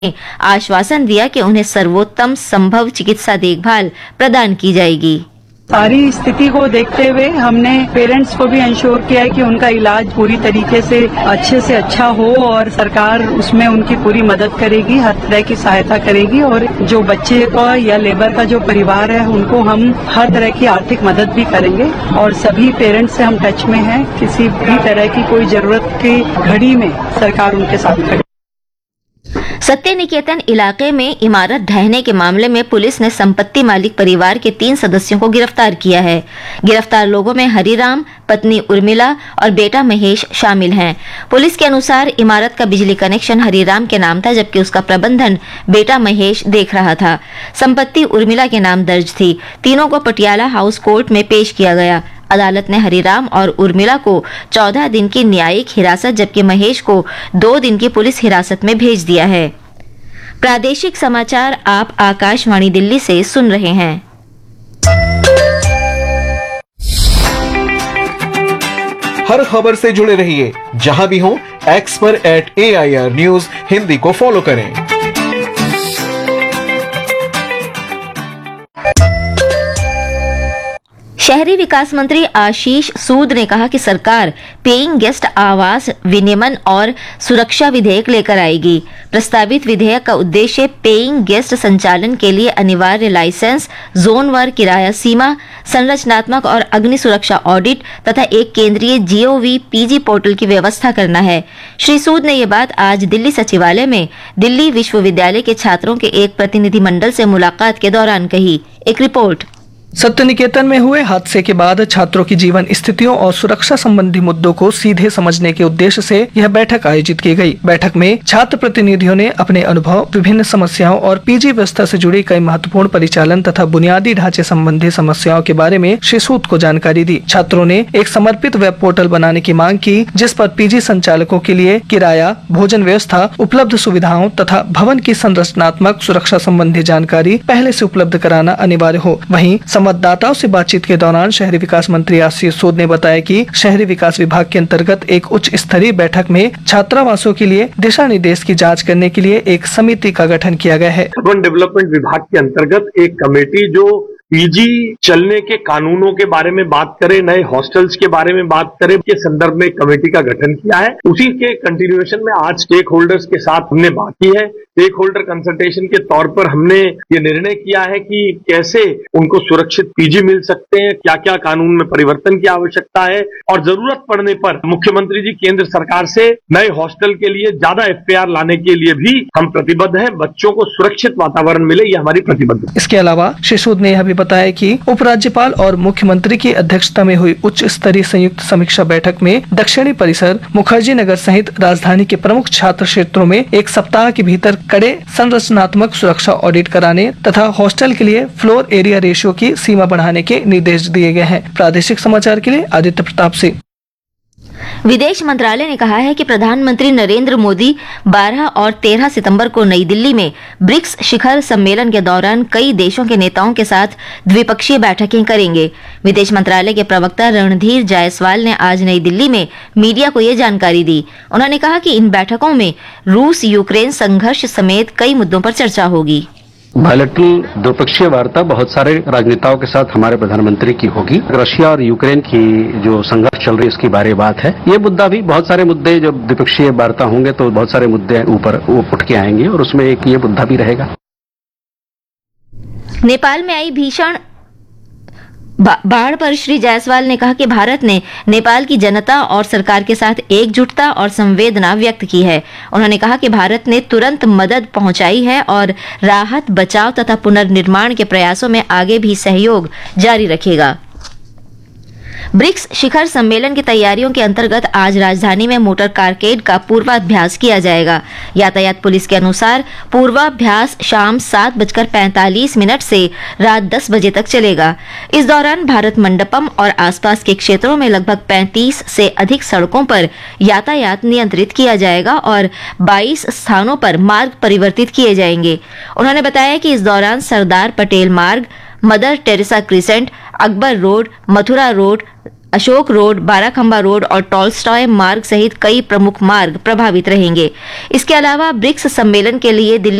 आश्वासन दिया कि उन्हें सर्वोत्तम संभव चिकित्सा देखभाल प्रदान की जाएगी। सारी स्थिति को देखते हुए हमने पेरेंट्स को भी इंश्योर किया है कि उनका इलाज पूरी तरीके से अच्छा हो और सरकार उसमें उनकी पूरी मदद करेगी, हर तरह की सहायता करेगी और जो बच्चे का या लेबर का जो परिवार है उनको हम हर तरह की आर्थिक मदद भी करेंगे और सभी पेरेंट्स से हम टच में हैं। किसी भी तरह की कोई जरूरत की घड़ी में सरकार उनके साथ खड़ी। सत्य निकेतन इलाके में इमारत ढहने के मामले में पुलिस ने संपत्ति मालिक परिवार के 3 सदस्यों को गिरफ्तार किया है। गिरफ्तार लोगों में हरिराम, पत्नी उर्मिला और बेटा महेश शामिल हैं। पुलिस के अनुसार इमारत का बिजली कनेक्शन हरिराम के नाम था, जबकि उसका प्रबंधन बेटा महेश देख रहा था। संपत्ति उर्मिला के नाम दर्ज थी। तीनों को पटियाला हाउस कोर्ट में पेश किया गया। अदालत ने हरिराम और उर्मिला को 14 दिन की न्यायिक हिरासत, जबकि महेश को 2 दिन की पुलिस हिरासत में भेज दिया है। प्रादेशिक समाचार आप आकाशवाणी दिल्ली से सुन रहे हैं। हर खबर से जुड़े रहिए, जहां भी हो एक्स पर @AIR न्यूज हिंदी को फॉलो करें। शहरी विकास मंत्री आशीष सूद ने कहा कि सरकार पेइंग गेस्ट आवास विनियमन और सुरक्षा विधेयक लेकर आएगी। प्रस्तावित विधेयक का उद्देश्य पेइंग गेस्ट संचालन के लिए अनिवार्य लाइसेंस, जोनवार किराया सीमा, संरचनात्मक और अग्नि सुरक्षा ऑडिट तथा एक केंद्रीय GOV-PG पोर्टल की व्यवस्था करना है। श्री सूद ने ये बात आज दिल्ली सचिवालय में दिल्ली विश्वविद्यालय के छात्रों के एक प्रतिनिधिमंडल से मुलाकात के दौरान कही। एक रिपोर्ट। सत्य निकेतन में हुए हादसे के बाद छात्रों की जीवन स्थितियों और सुरक्षा संबंधी मुद्दों को सीधे समझने के उद्देश्य से यह बैठक आयोजित की गई। बैठक में छात्र प्रतिनिधियों ने अपने अनुभव, विभिन्न समस्याओं और PG व्यवस्था से जुड़ी कई महत्वपूर्ण परिचालन तथा बुनियादी ढांचे संबंधी समस्याओं के बारे में श्री सूद को जानकारी दी। छात्रों ने एक समर्पित वेब पोर्टल बनाने की मांग की, जिस पर PG संचालकों के लिए किराया, भोजन व्यवस्था, उपलब्ध सुविधाओं तथा भवन की संरचनात्मक सुरक्षा संबंधी जानकारी पहले से उपलब्ध कराना अनिवार्य हो। वहीं संवाददाताओं से बातचीत के दौरान शहरी विकास मंत्री आशीष सूद ने बताया कि शहरी विकास विभाग के अंतर्गत एक उच्च स्तरीय बैठक में छात्रावासों के लिए दिशा निर्देश की जांच करने के लिए एक समिति का गठन किया गया है। अर्बन डेवलपमेंट विभाग के अंतर्गत एक कमेटी जो PG चलने के कानूनों के बारे में बात करे, नए हॉस्टल्स के बारे में बात करे के संदर्भ में कमेटी का गठन किया है। उसी के कंटिन्यूएशन में आज स्टेक होल्डर्स के साथ हमने बात की है। स्टेक होल्डर कंसल्टेशन के तौर पर हमने ये निर्णय किया है कि कैसे उनको सुरक्षित PG मिल सकते हैं, क्या क्या कानून में परिवर्तन की आवश्यकता है और जरूरत पड़ने पर मुख्यमंत्री जी केंद्र सरकार से नए हॉस्टल के लिए ज्यादा FAR लाने के लिए भी हम प्रतिबद्ध हैं। बच्चों को सुरक्षित वातावरण मिले, ये हमारी प्रतिबद्धता। इसके अलावा श्री सूद ने यह भी बताया कि उपराज्यपाल और मुख्यमंत्री की अध्यक्षता में हुई उच्च स्तरीय संयुक्त समीक्षा बैठक में दक्षिणी परिसर, मुखर्जी नगर सहित राजधानी के प्रमुख छात्र क्षेत्रों में एक सप्ताह के भीतर कड़े संरचनात्मक सुरक्षा ऑडिट कराने तथा हॉस्टल के लिए फ्लोर एरिया रेशियो की सीमा बढ़ाने के निर्देश दिए गए हैं। प्रादेशिक समाचार के लिए आदित्य प्रताप से। विदेश मंत्रालय ने कहा है कि प्रधानमंत्री नरेंद्र मोदी 12 और 13 सितंबर को नई दिल्ली में ब्रिक्स शिखर सम्मेलन के दौरान कई देशों के नेताओं के साथ द्विपक्षीय बैठकें करेंगे। विदेश मंत्रालय के प्रवक्ता रणधीर जायसवाल ने आज नई दिल्ली में मीडिया को ये जानकारी दी। उन्होंने कहा कि इन बैठकों में रूस यूक्रेन संघर्ष समेत कई मुद्दों पर चर्चा होगी। बायलैटरल द्विपक्षीय वार्ता बहुत सारे राजनेताओं के साथ हमारे प्रधानमंत्री की होगी। रशिया और यूक्रेन की जो संघर्ष चल रही है इसकी बारे बात है। ये मुद्दा भी, बहुत सारे मुद्दे जब द्विपक्षीय वार्ता होंगे तो बहुत सारे मुद्दे ऊपर उठ के आएंगे और उसमें एक ये मुद्दा भी रहेगा। नेपाल में आई भीषण बाढ़ पर श्री जायसवाल ने कहा कि भारत ने नेपाल की जनता और सरकार के साथ एकजुटता और संवेदना व्यक्त की है। उन्होंने कहा कि भारत ने तुरंत मदद पहुंचाई है और राहत, बचाव तथा पुनर्निर्माण के प्रयासों में आगे भी सहयोग जारी रखेगा। ब्रिक्स शिखर सम्मेलन की तैयारियों के अंतर्गत आज राजधानी में मोटर कारकेड का पूर्वाभ्यास किया जाएगा। यातायात पुलिस के अनुसार पूर्वाभ्यास शाम 7:45 से रात 10 बजे तक चलेगा। इस दौरान भारत मंडपम और आसपास के क्षेत्रों में लगभग 35 से अधिक सड़कों पर यातायात नियंत्रित किया जाएगा और 22 स्थानों पर मार्ग परिवर्तित किए जाएंगे। उन्होंने बताया कि इस दौरान सरदार पटेल मार्ग, mother Teresa crescent, Akbar road, Mathura road, Ashok road, Barakhamba road और टॉलस्टॉय मार्ग सहित कई प्रमुख मार्ग प्रभावित रहेंगे। इसके अलावा ब्रिक्स सम्मेलन के लिए दिल्ली